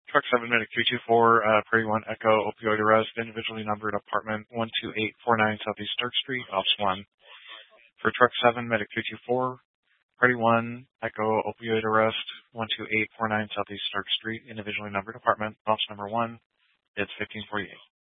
Truck 7 Medic 324, Prairie 1 Echo, opioid arrest, individually numbered apartment 12849 Southeast Stark Street, Office 1. For Truck 7 Medic 324, Prairie 1 Echo, opioid arrest 12849 Southeast Stark Street, individually numbered apartment, Office number 1, it's 1548.